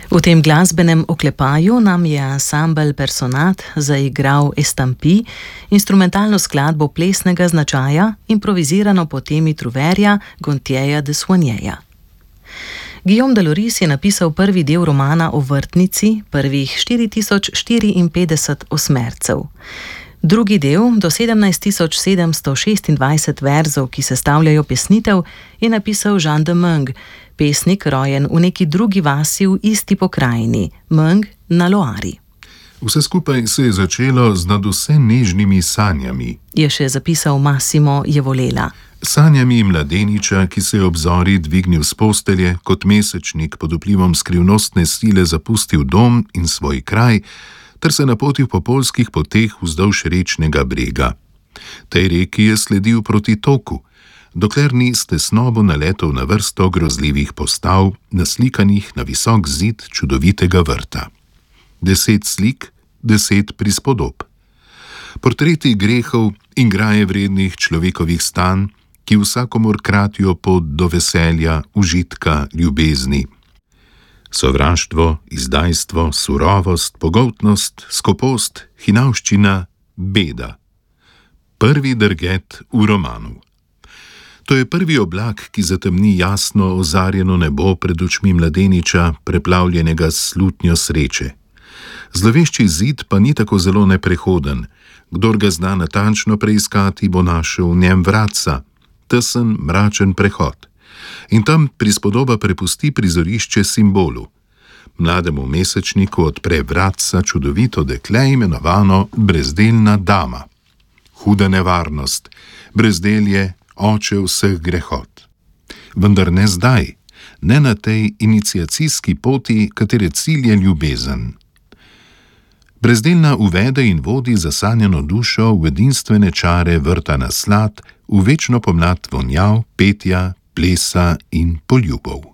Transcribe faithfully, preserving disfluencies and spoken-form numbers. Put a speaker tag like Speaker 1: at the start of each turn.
Speaker 1: V tem glasbenem oklepaju nam je ansambel Personat zaigral Estampi, instrumentalno skladbo plesnega značaja, improvizirano po temi Truverja Gontjeja de Soigneja. Guillaume Deloris je napisal prvi del romana o vrtnici, prvih štiri tisoč štiriinpetdeset osmercev. Drugi del, do sedemnajst tisoč sedemsto šestindvajset verzov, ki sestavljajo pesnitev, je napisal Jean de Meung, pesnik rojen v neki drugi vasi v isti pokrajini, Meung na Loari.
Speaker 2: Vse skupaj se je začelo z nadvse nežnimi sanjami,
Speaker 1: je še zapisal Massimo Jevolela.
Speaker 2: Sanjami mladeniča, ki se je ob zori dvignil s postelje, kot mesečnik pod vplivom skrivnostne sile zapustil dom in svoj kraj, ter se napotil po poljskih poteh vzdolž rečnega brega. Tej reki je sledil proti toku, dokler ni s tesnobo naletel na vrsto grozljivih postav, naslikanih na visok zid čudovitega vrta. Deset slik, deset prispodob. Portreti grehov in graje vrednih človekovih stanj, ki vsakomur kratijo pot do veselja, užitka, ljubezni. Sovraštvo, izdajstvo, surovost, pogoltnost, skopost, hinavščina, beda. Prvi drget v romanu. To je prvi oblak, ki zatemni jasno ozarjeno nebo pred očmi mladeniča, preplavljenega s slutnjo sreče. Zlovešči zid pa ni tako zelo neprehoden. Kdor ga zna natančno preiskati, bo našel v njem vratca, tesen, mračen prehod. In tam prispodoba prepusti prizorišče simbolu. Mlademu mesečniku odpre vratca čudovito dekle, imenovano brezdelna dama. Huda nevarnost, brezdelje, oče vseh grehot. Vendar ne zdaj, ne na tej iniciacijski poti, katere cilj je ljubezen. Brezdelna uvede in vodi zasanjeno dušo v edinstvene čare vrta naslad, v večno pomlad vonjav, petja, plesa in poljubov.